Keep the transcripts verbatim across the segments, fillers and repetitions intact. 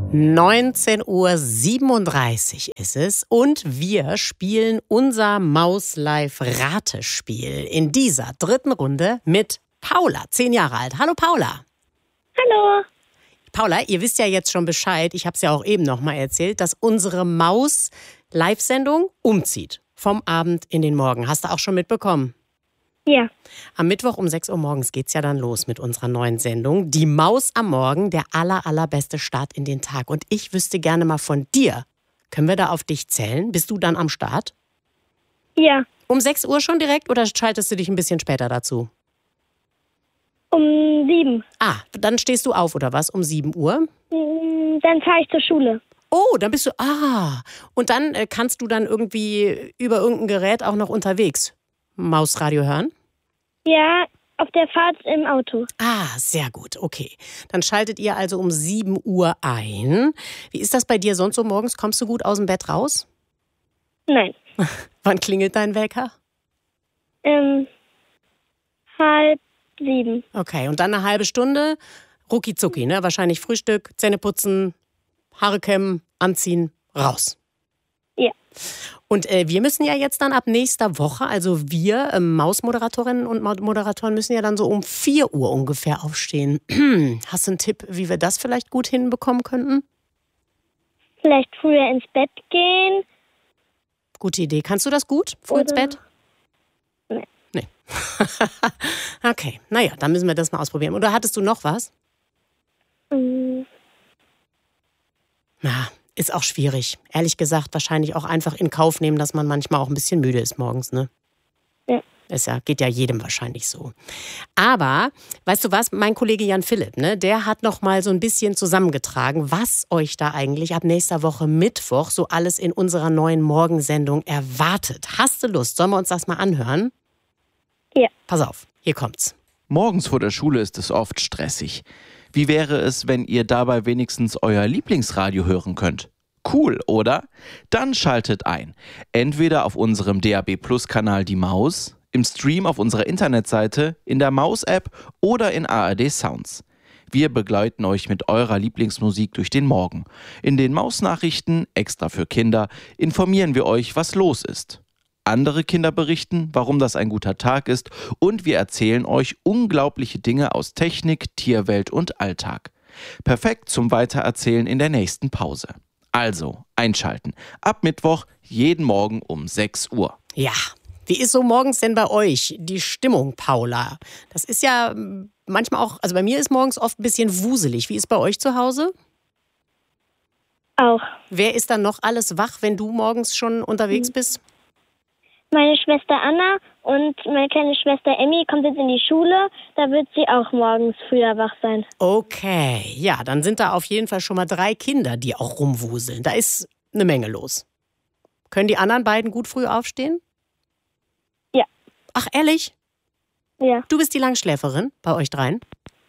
neunzehn Uhr siebenunddreißig ist es und wir spielen unser Maus-Live-Ratespiel in dieser dritten Runde mit Paula, zehn Jahre alt. Hallo Paula. Hallo. Paula, ihr wisst ja jetzt schon Bescheid, ich habe es ja auch eben noch mal erzählt, dass unsere Maus-Live-Sendung umzieht. Vom Abend in den Morgen. Hast du auch schon mitbekommen? Ja. Am Mittwoch um sechs Uhr morgens geht's ja dann los mit unserer neuen Sendung. Die Maus am Morgen, der aller, allerbeste Start in den Tag. Und ich wüsste gerne mal von dir. Können wir da auf dich zählen? Bist du dann am Start? Ja. Um sechs Uhr schon direkt oder schaltest du dich ein bisschen später dazu? Um sieben. Ah, dann stehst du auf oder was? Um sieben Uhr? Dann fahre ich zur Schule. Oh, dann bist du, ah. Und dann äh, kannst du dann irgendwie über irgendein Gerät auch noch unterwegs Mausradio hören? Ja, auf der Fahrt im Auto. Ah, sehr gut, okay. Dann schaltet ihr also um sieben Uhr ein. Wie ist das bei dir sonst so morgens? Kommst du gut aus dem Bett raus? Nein. Wann klingelt dein Wecker? Ähm, halb sieben. Okay, und dann eine halbe Stunde, rucki zucki, ne? Wahrscheinlich Frühstück, Zähne putzen, Haare kämmen, anziehen, raus. Ja. Und äh, wir müssen ja jetzt dann ab nächster Woche, also wir äh, Mausmoderatorinnen und Moderatoren müssen ja dann so um vier Uhr ungefähr aufstehen. Hast du einen Tipp, wie wir das vielleicht gut hinbekommen könnten? Vielleicht früher ins Bett gehen. Gute Idee. Kannst du das gut? Früh Oder ins Bett? Nee. Nee. Okay, naja, dann müssen wir das mal ausprobieren. Oder hattest du noch was? Mhm. Ja, ist auch schwierig. Ehrlich gesagt, wahrscheinlich auch einfach in Kauf nehmen, dass man manchmal auch ein bisschen müde ist morgens, ne? Ja. Ist ja, geht ja jedem wahrscheinlich so. Aber, weißt du was, mein Kollege Jan Philipp, ne, der hat noch mal so ein bisschen zusammengetragen, was euch da eigentlich ab nächster Woche Mittwoch so alles in unserer neuen Morgensendung erwartet. Hast du Lust? Sollen wir uns das mal anhören? Ja. Pass auf, hier kommt's. Morgens vor der Schule ist es oft stressig. Wie wäre es, wenn ihr dabei wenigstens euer Lieblingsradio hören könnt? Cool, oder? Dann schaltet ein. Entweder auf unserem D A B Plus Kanal Die Maus, im Stream auf unserer Internetseite, in der Maus-App oder in A R D Sounds. Wir begleiten euch mit eurer Lieblingsmusik durch den Morgen. In den Maus-Nachrichten, extra für Kinder, informieren wir euch, was los ist. Andere Kinder berichten, warum das ein guter Tag ist und wir erzählen euch unglaubliche Dinge aus Technik, Tierwelt und Alltag. Perfekt zum Weitererzählen in der nächsten Pause. Also, einschalten. Ab Mittwoch, jeden Morgen um sechs Uhr. Ja, wie ist so morgens denn bei euch die Stimmung, Paula? Das ist ja manchmal auch, also bei mir ist morgens oft ein bisschen wuselig. Wie ist bei euch zu Hause? Auch. Wer ist dann noch alles wach, wenn du morgens schon unterwegs bist? Meine Schwester Anna und meine kleine Schwester Emmy kommt jetzt in die Schule. Da wird sie auch morgens früher wach sein. Okay, ja, dann sind da auf jeden Fall schon mal drei Kinder, die auch rumwuseln. Da ist eine Menge los. Können die anderen beiden gut früh aufstehen? Ja. Ach, ehrlich? Ja. Du bist die Langschläferin bei euch dreien?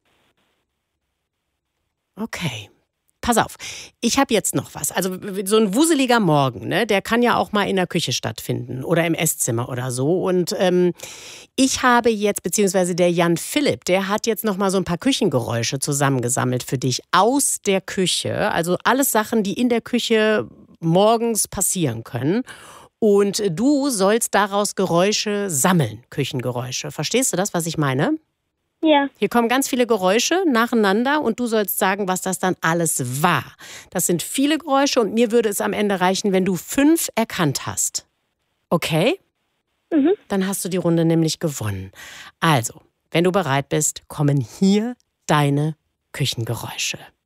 Okay. Pass auf, ich habe jetzt noch was. Also so ein wuseliger Morgen, ne, der kann ja auch mal in der Küche stattfinden oder im Esszimmer oder so. Und ähm, ich habe jetzt, beziehungsweise der Jan Philipp, der hat jetzt noch mal so ein paar Küchengeräusche zusammengesammelt für dich aus der Küche. Also alles Sachen, die in der Küche morgens passieren können. Und du sollst daraus Geräusche sammeln, Küchengeräusche. Verstehst du das, was ich meine? Ja. Hier kommen ganz viele Geräusche nacheinander und du sollst sagen, was das dann alles war. Das sind viele Geräusche und mir würde es am Ende reichen, wenn du fünf erkannt hast. Okay? Mhm. Dann hast du die Runde nämlich gewonnen. Also, wenn du bereit bist, kommen hier deine Küchengeräusche.